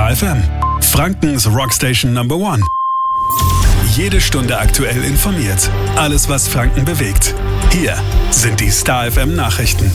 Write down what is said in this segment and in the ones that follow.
Star FM, Frankens Rockstation Number One. Jede Stunde aktuell informiert. Alles, was Franken bewegt. Hier sind die Star FM Nachrichten.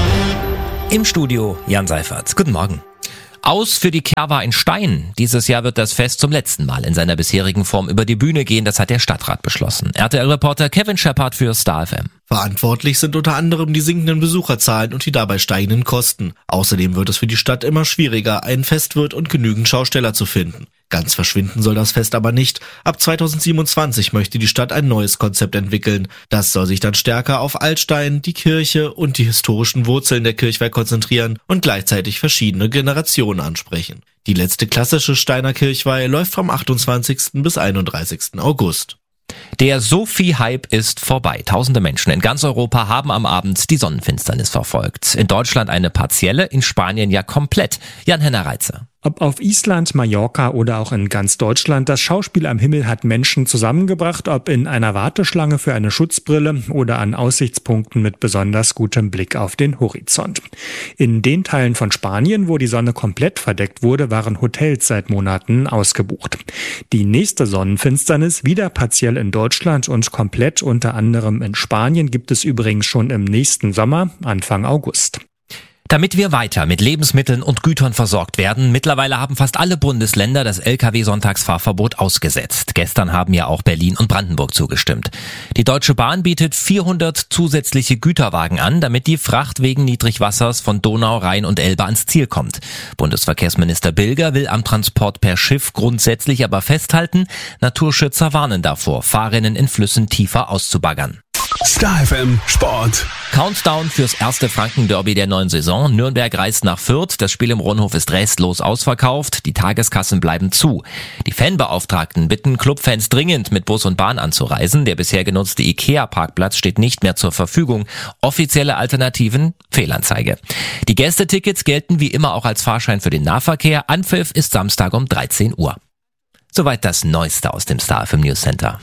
Im Studio Jan Seifert. Guten Morgen. Aus für die Kerwa in Stein. Dieses Jahr wird das Fest zum letzten Mal in seiner bisherigen Form über die Bühne gehen. Das hat der Stadtrat beschlossen. RTL-Reporter Kevin Shepard für Star FM. Verantwortlich sind unter anderem die sinkenden Besucherzahlen und die dabei steigenden Kosten. Außerdem wird es für die Stadt immer schwieriger, einen Festwirt und genügend Schausteller zu finden. Ganz verschwinden soll das Fest aber nicht. Ab 2027 möchte die Stadt ein neues Konzept entwickeln. Das soll sich dann stärker auf Altstein, die Kirche und die historischen Wurzeln der Kirchweih konzentrieren und gleichzeitig verschiedene Generationen ansprechen. Die letzte klassische Steiner Kirchweih läuft vom 28. bis 31. August. Der Sophie-Hype ist vorbei. Tausende Menschen in ganz Europa haben am Abend die Sonnenfinsternis verfolgt. In Deutschland eine partielle, in Spanien ja komplett. Jan-Henner Reitzer. Ob auf Island, Mallorca oder auch in ganz Deutschland, das Schauspiel am Himmel hat Menschen zusammengebracht, ob in einer Warteschlange für eine Schutzbrille oder an Aussichtspunkten mit besonders gutem Blick auf den Horizont. In den Teilen von Spanien, wo die Sonne komplett verdeckt wurde, waren Hotels seit Monaten ausgebucht. Die nächste Sonnenfinsternis, wieder partiell in Deutschland und komplett unter anderem in Spanien, gibt es übrigens schon im nächsten Sommer, Anfang August. Damit wir weiter mit Lebensmitteln und Gütern versorgt werden, mittlerweile haben fast alle Bundesländer das Lkw-Sonntagsfahrverbot ausgesetzt. Gestern haben ja auch Berlin und Brandenburg zugestimmt. Die Deutsche Bahn bietet 400 zusätzliche Güterwagen an, damit die Fracht wegen Niedrigwassers von Donau, Rhein und Elbe ans Ziel kommt. Bundesverkehrsminister Bilger will am Transport per Schiff grundsätzlich aber festhalten, Naturschützer warnen davor, Fahrrinnen in Flüssen tiefer auszubaggern. Star FM Sport. Countdown fürs erste Franken-Derby der neuen Saison. Nürnberg reist nach Fürth. Das Spiel im Rohnhof ist restlos ausverkauft. Die Tageskassen bleiben zu. Die Fanbeauftragten bitten Clubfans dringend, mit Bus und Bahn anzureisen. Der bisher genutzte IKEA-Parkplatz steht nicht mehr zur Verfügung. Offizielle Alternativen? Fehlanzeige. Die Gästetickets gelten wie immer auch als Fahrschein für den Nahverkehr. Anpfiff ist Samstag um 13 Uhr. Soweit das Neueste aus dem Star FM News Center.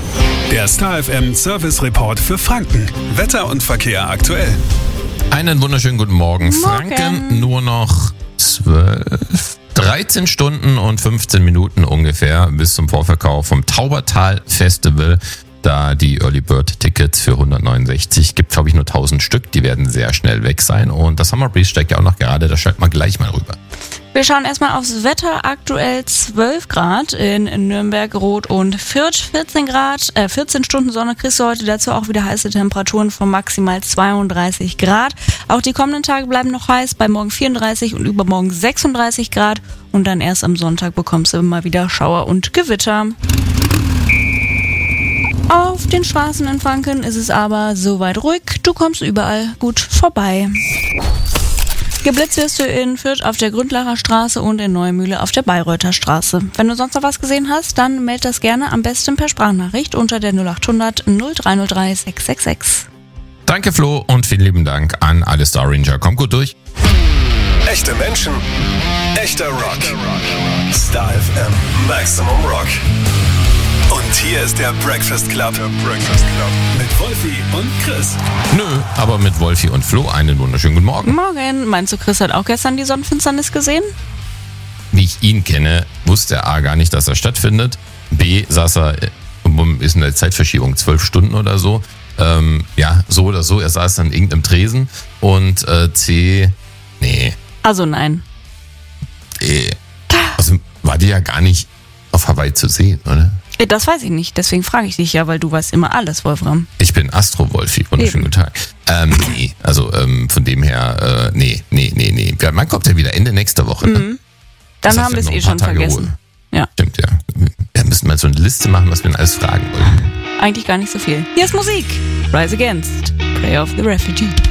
Der Star FM Service Report für Franken. Wetter und Verkehr aktuell. Einen wunderschönen guten Morgen. Franken nur noch 13 Stunden und 15 Minuten ungefähr bis zum Vorverkauf vom Taubertal Festival. Da die Early Bird Tickets für 169 gibt, glaube ich, nur 1000 Stück. Die werden sehr schnell weg sein. Und das Summer Breeze steigt ja auch noch gerade. Da schalten wir gleich mal rüber. Wir schauen erstmal aufs Wetter. Aktuell 12 Grad in Nürnberg, Rot und Fürth. 14 Stunden Sonne kriegst du heute. Dazu auch wieder heiße Temperaturen von maximal 32 Grad. Auch die kommenden Tage bleiben noch heiß. Bei morgen 34 und übermorgen 36 Grad. Und dann erst am Sonntag bekommst du immer wieder Schauer und Gewitter. Auf den Straßen in Franken ist es aber soweit ruhig. Du kommst überall gut vorbei. Geblitzt wirst du in Fürth auf der Gründlacher Straße und in Neumühle auf der Bayreuther Straße. Wenn du sonst noch was gesehen hast, dann meld das gerne am besten per Sprachnachricht unter der 0800 0303 666. Danke Flo und vielen lieben Dank an alle Star Ranger. Kommt gut durch. Echte Menschen, echter Rock. Star FM Maximum Rock. Und hier ist der Breakfast Club. Mit Wolfi und Chris. Nö, aber mit Wolfi und Flo einen wunderschönen guten Morgen. Morgen. Meinst du, Chris hat auch gestern die Sonnenfinsternis gesehen? Wie ich ihn kenne, wusste er A gar nicht, dass er stattfindet. B saß er, ist eine Zeitverschiebung, 12 Stunden oder so. Ja, so oder so, er saß dann in irgendeinem Tresen. Und C, nee. Also nein. Also war die ja gar nicht auf Hawaii zu sehen, oder? Das weiß ich nicht, deswegen frage ich dich ja, weil du weißt immer alles, Wolfram. Ich bin Astro-Wolfi, wunderschönen guten Tag. Nee, also von dem her, nee. Man kommt ja wieder Ende nächster Woche, ne? Mhm. Dann haben wir es schon vergessen. Ruhe. Ja. Stimmt, ja. Wir müssen mal so eine Liste machen, was wir denn alles fragen wollen. Eigentlich gar nicht so viel. Hier ist Musik. Rise Against, Prayer of the Refugee.